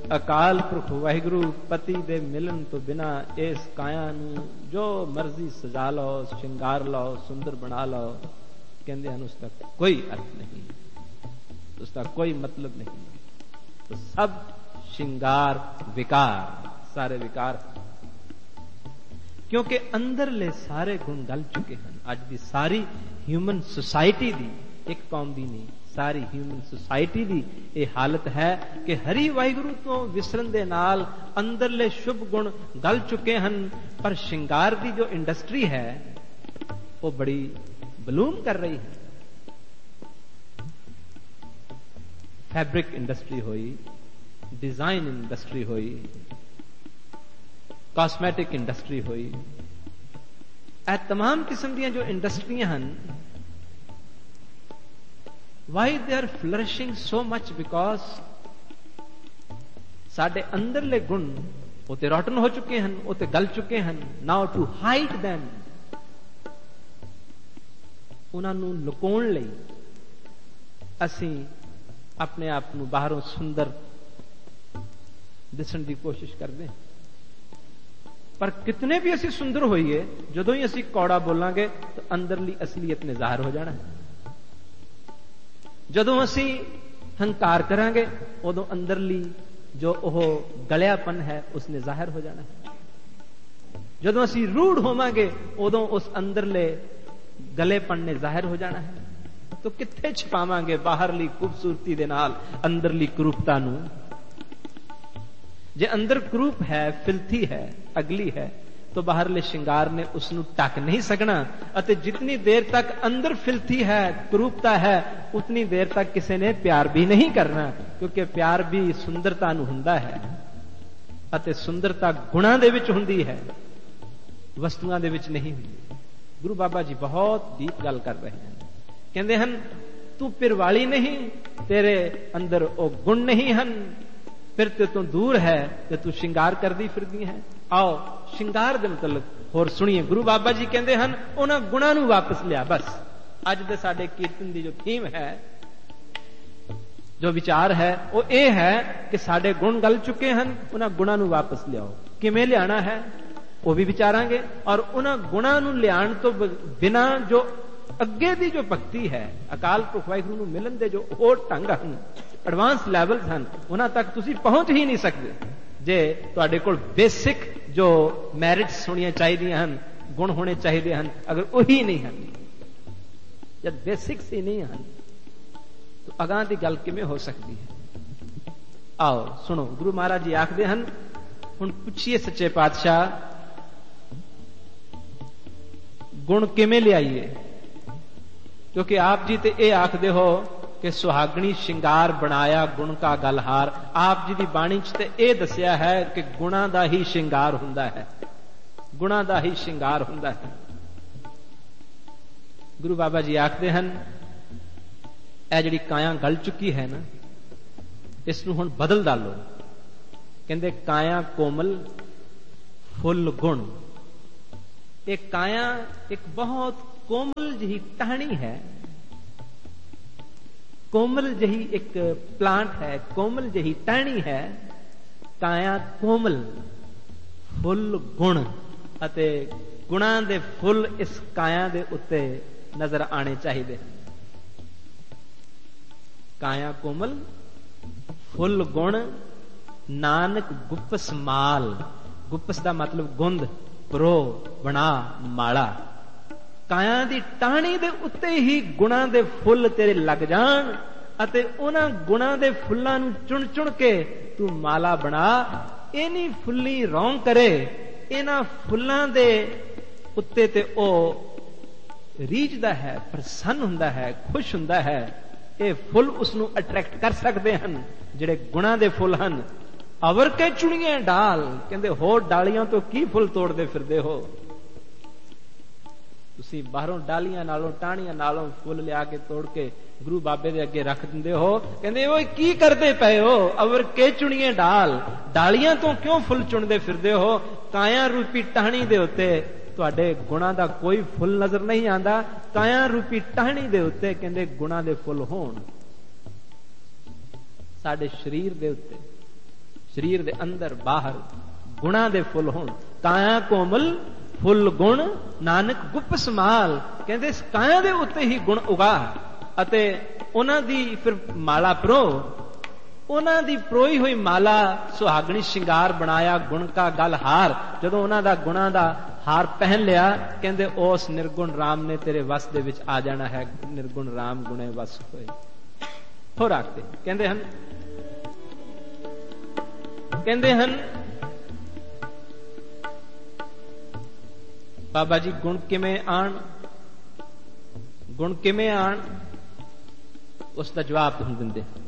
ਅਕਾਲ ਪੁਰਖ ਵਾਹਿਗੁਰੂ ਪਤੀ ਦੇ ਮਿਲਣ ਤੋਂ ਬਿਨਾ ਇਸ ਕਾਇਆ ਨੂੰ ਜੋ ਮਰਜ਼ੀ ਸਜਾ ਲਓ, ਸ਼ਿੰਗਾਰ ਲਓ, ਸੁੰਦਰ ਬਣਾ ਲਓ, ਕਹਿੰਦੇ ਹਨ ਉਸ ਦਾ ਕੋਈ ਅਰਥ ਨਹੀਂ, ਉਸ ਦਾ ਕੋਈ ਮਤਲਬ ਨਹੀਂ। तो सब श्रृंगार विकार, सारे विकार, क्योंकि अंदरले सारे गुण गल चुके हैं। अज की सारी ह्यूमन सोसाइटी दी, एक कौम दी नहीं, सारी ह्यूमन सोसाइटी दी ये हालत है कि हरि वाहिगुरु तो विसरन दे नाल अंदरले शुभ गुण गल चुके हैं, पर श्रृंगार की जो इंडस्ट्री है वो बड़ी बलूम कर रही है। फैब्रिक इंडस्ट्री हुई, डिजाइन इंडस्ट्री हुई, कॉस्मेटिक इंडस्ट्री हुई, ए तमाम किस्म दी जो इंडस्ट्रियां हैं, why they are flourishing so much, because साडे अंदरले गुण वो ते रोटन हो चुके हैं, वो ते गल चुके हैं। नाउ टू हाइड दैम, उन्होंने लुकाउण लई असीं अपने आप को बाहरों सुंदर दिसण की कोशिश करते हैं, पर कितने भी असी सुंदर होइए, जदों ही असी कौड़ा बोलांगे तो अंदरली असलियत ने जाहिर हो जाना है। जदों असी हंकार करांगे उदों अंदरली जो ओह गलियापन है उसने जाहिर हो जाना है। जदों असी रूढ़ होवांगे उदों उस अंदरले गलेपन ने जाहिर हो जाना है। तो कित्थे छुपावांगे बाहरली खूबसूरती दे नाल अंदरली कुरूपता नूं? जे अंदर कुरूप है, फिल्थी है, अगली है, तो बाहरले श्रृंगार ने उसनूं ढक नहीं सकना। अते जितनी देर तक अंदर फिल्थी है, कुरूपता है, उतनी देर तक किसी ने प्यार भी नहीं करना, क्योंकि प्यार भी सुंदरता नूं हुंदा है, अते सुंदरता गुणां दे विच हुंदी है, वस्तुआं दे विच नहीं हुंदी। गुरु बाबा जी बहुत डीप गल कर रहे हैं। कहते हैं तू पिरवाली नहीं, तेरे अंदर वो गुण नहीं हैं, फिर ते तू दूर है ते तू श्रृंगार करदी फिरदी है। आओ श्रृंगार दे मतलब होर सुनिए। गुरु बाबा जी कहते हैं उन्हां गुणां नूं वापस लिया। बस अज दे साडे कीर्तन दी जो थीम है, जो विचार है, वो ये है कि साडे गुण गल चुके हैं, उन्हां गुणां नूं वापस लियाओ। किवें लियाना है वो भी विचारांगे, और उन्हां गुणां नूं लियाण तो बिना जो अगे दी जो भक्ति है, अकाल पुरख वाहिगुरू नूं मिलन दे जो होर ढंग हैं, एडवांस लैवल हैं, उन्हां तक तुसीं पहुंच ही नहीं सकते जे तुहाडे कोल बेसिक जो मैरिट्स होणियां चाहीदियां हन, गुण होने चाहिए हैं, अगर वही नहीं हैं, जब बेसिक्स ही नहीं हैं, तो अगां दी गल किवें हो सकती है? आओ सुनो, गुरु महाराज जी आखदे हैं, हुण पुछिए सच्चे पातशाह गुण किवें लियाईए? क्योंकि आप जी ते ये आखदे हो कि सुहागणी श्रृंगार बनाया गुण का गलहार। आप जी की बाणी च ते ये दसिया है कि गुणा दा ही श्रृंगार हुंदा है, गुणा दा ही श्रृंगार हुंदा है। गुरु बाबा जी आखदे हैं ए जिहड़ी काया गल चुकी है ना, इसनूं हुण बदल डालो। कहंदे काया कोमल फुल गुण। एक काया एक बहुत कोमल जही टहनी है, कोमल जही एक प्लांट है, कोमल जही टहनी है। काया कोमल, फुल गुण, अते गुणां दे फुल इस काया दे उत्ते नजर आने चाहिए। काया कोमल फुल गुण, नानक गुप्पस माल। गुप्पस का मतलब गुंद, प्रो, बना, माला। काया दी टाहनी दे उत्ते ही गुणां दे फुल तेरे लग जाण, अते उन्हां गुणां दे फुल्लां नूं चुन चुन के तू माला बना। इनी फुल्ली रौं करे, इन्हां फुल्लां दे उत्ते ते ओ रीझदा है, प्रसन्न हुंदा है, खुश हुंदा है। ये फुल उसनूं अट्रैक्ट कर सकते हैं जिहड़े गुणां दे फुल हन। अवर के चुनिए डाल, कहंदे होर डालियां तो की फुल तोड़दे फिरदे हो? तुसी बाहरों डालियां नालों टाणियां नालों फुल लिया के तोड़ के गुरु बाबे दे अगे रख दिंदे हो। कहंदे ओए की करदे पए हो? अवर के चुनिए डाल, डालियां तो क्यों फुल चुनदे फिरदे हो? काया रूपी टाहनी दे उत्ते तुहाडे गुणां दा कोई फुल नजर नहीं आंदा। काया रूपी टाहनी दे उत्ते कहंदे गुणां दे फुल होण। साडे शरीर दे उत्ते, ਸਰੀਰ ਦੇ ਅੰਦਰ ਬਾਹਰ ਗੁਣਾਂ ਦੇ ਫੁੱਲ ਹੋਣ। ਕਾਇਆ ਕੋਮਲ ਫੁੱਲ ਗੁਣ ਨਾਨਕ ਗੁਪ ਸਮਾਲ। ਕਹਿੰਦੇ ਇਸ ਕਾਇਆ ਦੇ ਉੱਤੇ ਹੀ ਗੁਣ ਉਗਾ ਅਤੇ ਉਹਨਾਂ ਦੀ ਫਿਰ ਮਾਲਾ ਪਰੋ। ਉਹਨਾਂ ਦੀ ਪਰੋਈ ਹੋਈ ਮਾਲਾ ਸੁਹਾਗਣੀ ਸ਼ਿੰਗਾਰ ਬਣਾਇਆ ਗੁਣ ਕਾ ਗਲ ਹਾਰ। ਜਦੋਂ ਉਹਨਾਂ ਦਾ ਗੁਣਾਂ ਦਾ ਹਾਰ ਪਹਿਨ ਲਿਆ, ਕਹਿੰਦੇ ਉਸ ਨਿਰਗੁਣ ਰਾਮ ਨੇ ਤੇਰੇ ਵਸ ਦੇ ਵਿੱਚ ਆ ਜਾਣਾ ਹੈ। ਨਿਰਗੁਣ ਰਾਮ ਗੁਣੇ ਵਸ ਹੋਏ। ਹੋਰ ਆਖਦੇ ਕਹਿੰਦੇ ਹਨ ਬਾਬਾ ਜੀ ਗੁਣ ਕਿਵੇਂ ਆਣ, ਗੁਣ ਕਿਵੇਂ ਆਣ, ਉਸ ਦਾ ਜਵਾਬ ਤੁਹਾਨੂੰ ਦਿੰਦੇ।